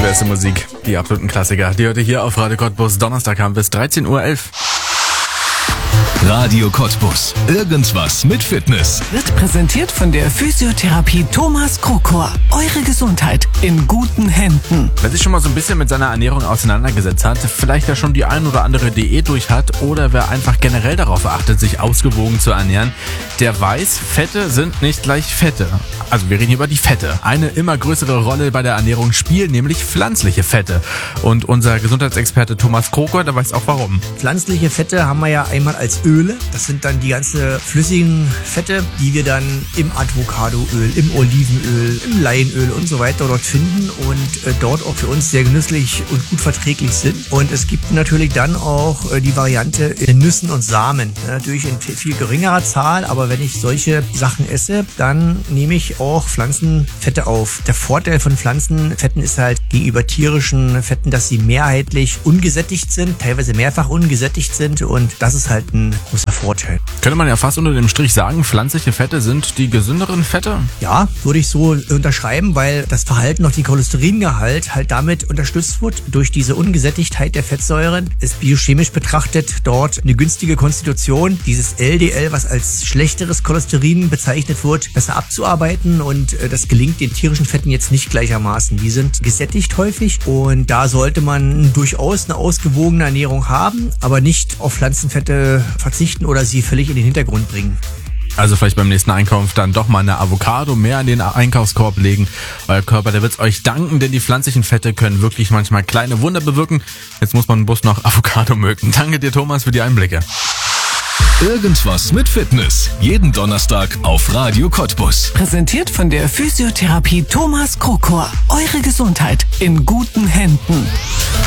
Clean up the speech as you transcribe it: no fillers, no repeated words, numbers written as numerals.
beste Musik, die absoluten Klassiker, die heute hier auf Radio Cottbus Donnerstag haben bis 13.11 Uhr. Radio Cottbus. Irgendwas mit Fitness. Wird präsentiert von der Physiotherapie Thomas Krokor. Eure Gesundheit in guten Händen. Wer sich schon mal so ein bisschen mit seiner Ernährung auseinandergesetzt hat, vielleicht ja schon die ein oder andere Diät durch hat oder wer einfach generell darauf achtet, sich ausgewogen zu ernähren, der weiß, Fette sind nicht gleich Fette. Also wir reden hier über die Fette. Eine immer größere Rolle bei der Ernährung spielen nämlich pflanzliche Fette. Und unser Gesundheitsexperte Thomas Krokor, der weiß auch warum. Pflanzliche Fette haben wir ja einmal als Öle. Das sind dann die ganzen flüssigen Fette, die wir dann im Avocadoöl, im Olivenöl, im Leinöl und so weiter dort finden und dort auch für uns sehr genüsslich und gut verträglich sind. Und es gibt natürlich dann auch die Variante in Nüssen und Samen. Natürlich in viel geringerer Zahl, aber wenn ich solche Sachen esse, dann nehme ich auch Pflanzenfette auf. Der Vorteil von Pflanzenfetten ist halt gegenüber tierischen Fetten, dass sie mehrheitlich ungesättigt sind, teilweise mehrfach ungesättigt sind und das ist halt ein großer Vorteil. Könnte man ja fast unter dem Strich sagen, pflanzliche Fette sind die gesünderen Fette? Ja, würde ich so unterschreiben, weil das Verhalten auf den Cholesteringehalt halt damit unterstützt wird durch diese Ungesättigtheit der Fettsäuren. Ist biochemisch betrachtet dort eine günstige Konstitution, dieses LDL, was als schlechteres Cholesterin bezeichnet wird, besser abzuarbeiten und das gelingt den tierischen Fetten jetzt nicht gleichermaßen. Die sind gesättigt häufig und da sollte man durchaus eine ausgewogene Ernährung haben, aber nicht auf Pflanzenfette verzichten oder sie völlig in den Hintergrund bringen. Also vielleicht beim nächsten Einkauf dann doch mal eine Avocado mehr in den Einkaufskorb legen. Euer Körper, der wird's euch danken, denn die pflanzlichen Fette können wirklich manchmal kleine Wunder bewirken. Jetzt muss man bloß noch Avocado mögen. Danke dir, Thomas, für die Einblicke. Irgendwas mit Fitness. Jeden Donnerstag auf Radio Cottbus. Präsentiert von der Physiotherapie Thomas Krokor. Eure Gesundheit in guten Händen.